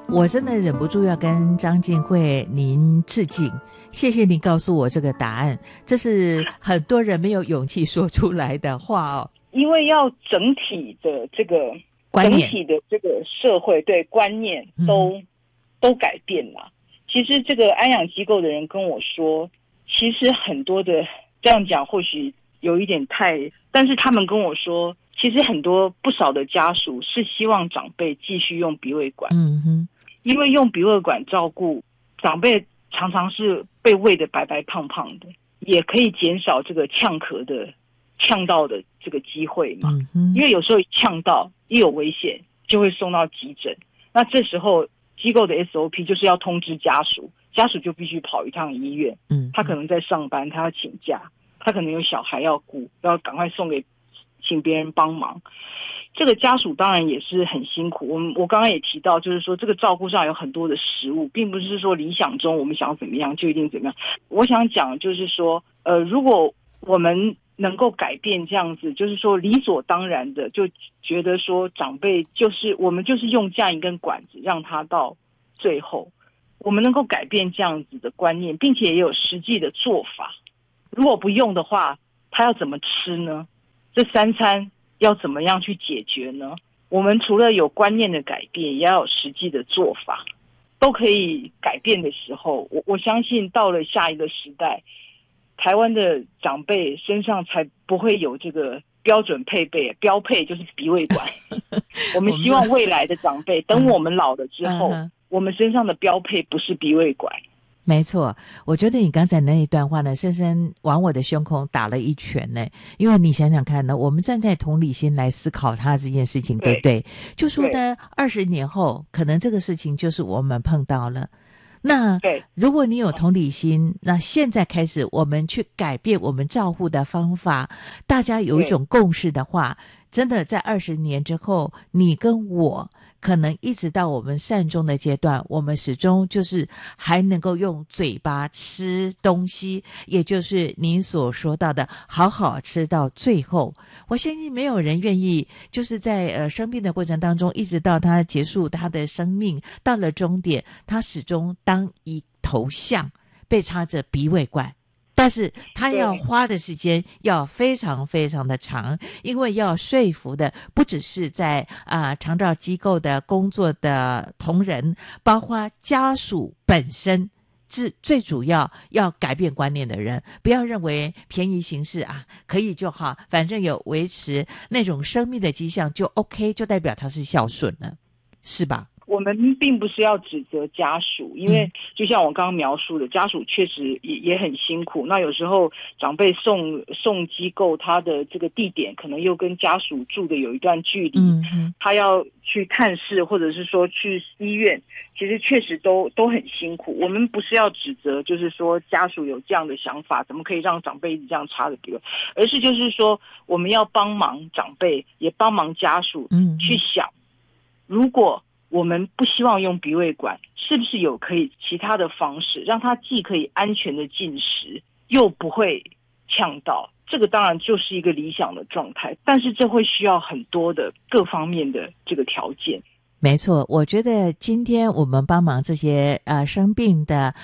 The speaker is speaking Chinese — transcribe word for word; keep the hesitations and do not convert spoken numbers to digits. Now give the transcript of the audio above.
我真的忍不住要跟张静慧您致敬，谢谢您告诉我这个答案，这是很多人没有勇气说出来的话哦。 因为要整体的这个观念， 整体的这个社会对观念都、嗯、都改变了。其实这个安养机构的人跟我说，其实很多的这样讲或许有一点太，但是他们跟我说，其实很多不少的家属是希望长辈继续用鼻胃管。 嗯哼。 因为用鼻胃管照顾长辈常常是被喂得白白胖胖的，也可以减少这个呛咳的呛到的这个机会嘛、嗯、因为有时候呛到一有危险就会送到急诊，那这时候机构的 S O P 就是要通知家属，家属就必须跑一趟医院，嗯，他可能在上班，他要请假，他可能有小孩要顾，要赶快送给请别人帮忙，这个家属当然也是很辛苦。我们我刚刚也提到，就是说这个照顾上有很多的食物，并不是说理想中我们想要怎么样就一定怎么样。我想讲就是说，呃，如果我们能够改变这样子，就是说理所当然的就觉得说长辈就是我们就是用这样一根管子让他到最后，我们能够改变这样子的观念，并且也有实际的做法。如果不用的话，他要怎么吃呢？这三餐要怎么样去解决呢？我们除了有观念的改变，也要有实际的做法，都可以改变的时候，我我相信到了下一个时代，台湾的长辈身上才不会有这个标准配备，标配就是鼻胃管。我们希望未来的长辈，等我们老了之后，嗯、我们身上的标配不是鼻胃管。 没错，我觉得你刚才那一段话呢，深深往我的胸口打了一拳呢。因为你想想看呢，我们站在同理心来思考他这件事情， 对, 对不对？就说呢，二十年后，可能这个事情就是我们碰到了。那如果你有同理心，那现在开始我们去改变我们照护的方法，大家有一种共识的话，真的在二十年之后，你跟我可能一直到我们善终的阶段，我们始终就是还能够用嘴巴吃东西，也就是您所说到的好好吃到最后。我相信没有人愿意就是在呃生病的过程当中，一直到他结束他的生命，到了终点，他始终当一头象被插着鼻胃管。但是他要花的时间要非常非常的长，因为要说服的不只是在啊、呃、长照机构的工作的同仁，包括家属本身，是最主要要改变观念的人，不要认为便宜行事啊可以就好，反正有维持那种生命的迹象就 OK， 就代表他是孝顺了，是吧？ 我们并不是要指责家属，因为就像我刚刚描述的，家属确实也也很辛苦。那有时候长辈送送机构，他的这个地点可能又跟家属住的有一段距离，嗯，他要去探视或者是说去医院，其实确实都都很辛苦。我们不是要指责，就是说家属有这样的想法，怎么可以让长辈一直这样插着鼻胃，而是就是说我们要帮忙长辈，也帮忙家属，嗯，去想，如果我们不希望用鼻胃管，是不是有可以其他的方式，让它既可以安全的进食，又不会呛到？这个当然就是一个理想的状态，但是这会需要很多的各方面的这个条件。 没错，我觉得今天我们帮忙这些呃生病的